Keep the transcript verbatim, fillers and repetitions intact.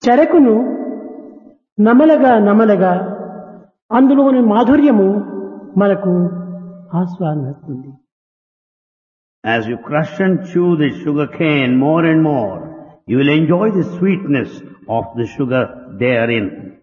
చెరకును నమలగా నమలగా అందులోని మాధుర్యము మనకు ఆస్వాదిస్తుంది. As you crush and chew the sugar cane more and more, you will enjoy the sweetness of the sugar therein.